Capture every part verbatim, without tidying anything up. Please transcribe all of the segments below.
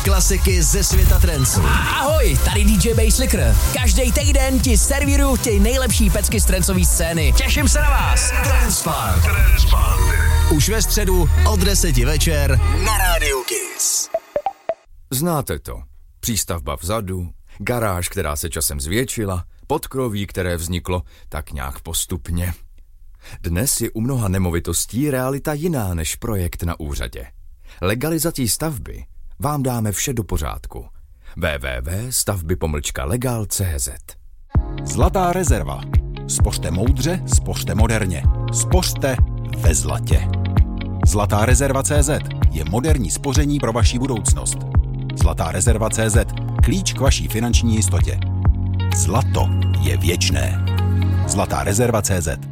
Klasiky ze světa trancu. Ahoj, tady D J Basslicker. Každý týden ti servíruju ty nejlepší pecky z trancové scény. Těším se na vás. Transpark. Už ve středu od deseti večer na Rádiu Kiss. Znáte to. Přístavba vzadu, garáž, která se časem zvětšila, podkroví, které vzniklo tak nějak postupně. Dnes je u mnoha nemovitostí realita jiná než projekt na úřadě. Legalizací stavby vám dáme vše do pořádku. w w w tečka stavby pomlčka legal tečka c z Zlatá rezerva. Spořte moudře, spořte moderně. Spořte ve zlatě. Zlatá rezerva tečka c z je moderní spoření pro vaši budoucnost. Zlatá rezerva tečka c z. Klíč k vaší finanční jistotě. Zlato je věčné. Zlatá rezerva tečka c z.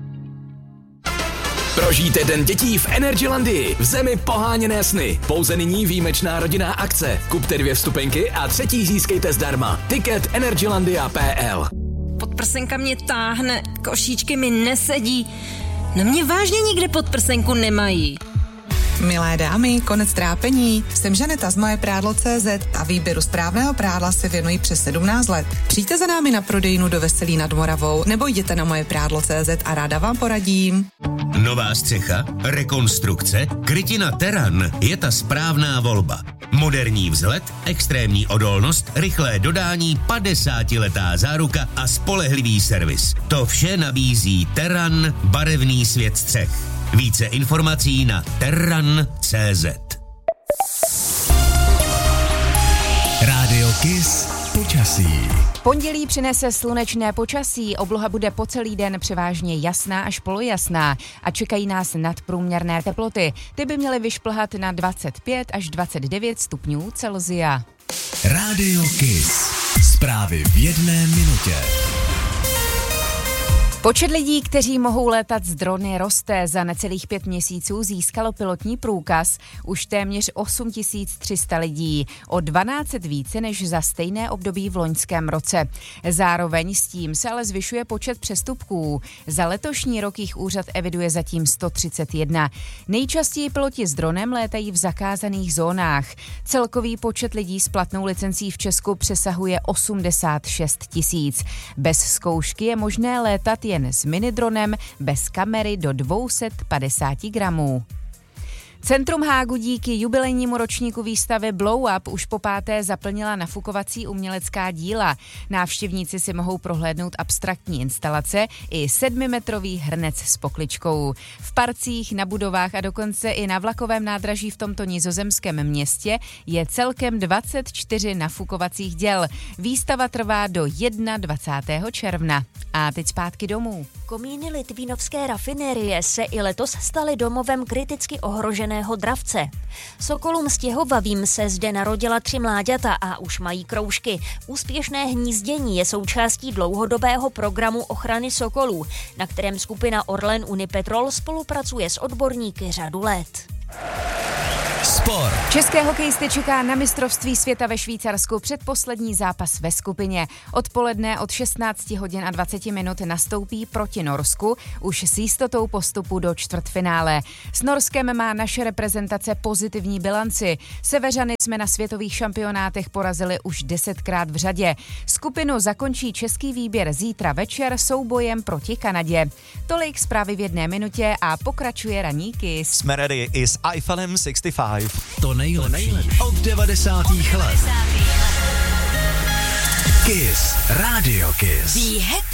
Prožijte den dětí v Energylandii, v zemi poháněné sny. Pouze nyní výjimečná rodinná akce. Kupte dvě vstupenky a třetí získejte zdarma. Tiket energylandia tečka p l. Podprsenka mě táhne, košíčky mi nesedí. Na mě vážně nikde podprsenku nemají. Milé dámy, konec trápení. Jsem Žaneta z moje prádlo tečka cé zet a výběru správného prádla se věnuji přes sedmnáct let. Přijďte za námi na prodejnu do Veselí nad Moravou nebo jděte na moje prádlo tečka cé zet a ráda vám poradím. Nová střecha, rekonstrukce, krytina Terran je ta správná volba. Moderní vzhled, extrémní odolnost, rychlé dodání, padesátiletá záruka a spolehlivý servis. To vše nabízí Terran, barevný svět střech. Více informací na terran tečka cé zet. Rádio Kiss počasí. Pondělí přinese slunečné počasí, obloha bude po celý den převážně jasná až polojasná a čekají nás nadprůměrné teploty. Ty by měly vyšplhat na dvacet pět až dvacet devět stupňů Celsia. Rádio Kiss. Zprávy v jedné minutě. Počet lidí, kteří mohou létat z drony, roste. Za necelých pět měsíců získalo pilotní průkaz už téměř osm tisíc tři sta lidí, o dvanáct set více než za stejné období v loňském roce. Zároveň s tím se ale zvyšuje počet přestupků. Za letošní rok jich úřad eviduje zatím sto třicet jedna. Nejčastěji piloti s dronem létají v zakázaných zónách. Celkový počet lidí s platnou licencí v Česku přesahuje osmdesát šest tisíc. Bez zkoušky je možné létat jen s minidronem bez kamery do dvě stě padesát gramů. Centrum Hágu díky jubilejnímu ročníku výstavy Blow Up už po páté zaplnila nafukovací umělecká díla. Návštěvníci si mohou prohlédnout abstraktní instalace i sedmimetrový hrnec s pokličkou. V parcích, na budovách a dokonce i na vlakovém nádraží v tomto nizozemském městě je celkem dvacet čtyři nafukovacích děl. Výstava trvá do dvacátého prvního června. A teď zpátky domů. Komíny Litvínovské rafinérie se i letos staly domovem kriticky ohroženého dravce. Sokolům stěhovavým se zde narodila tři mláďata a už mají kroužky. Úspěšné hnízdění je součástí dlouhodobého programu ochrany sokolů, na kterém skupina Orlen Unipetrol spolupracuje s odborníky řadu let. Sport. České hokejisty čeká na mistrovství světa ve Švýcarsku předposlední zápas ve skupině. Odpoledne od šestnáct hodin a dvacet minut nastoupí proti Norsku už s jistotou postupu do čtvrtfinále. S Norskem má naše reprezentace pozitivní bilanci. Severany jsme na světových šampionátech porazili už desetkrát v řadě. Skupinu zakončí český výběr zítra večer soubojem proti Kanadě. Tolik zprávy v jedné minutě a pokračuje ranní Kiss. Jsme ready i s iPhonem šedesát pět. To nejlepší od devadesátých let. Kiss. Rádio Kiss. Be happy.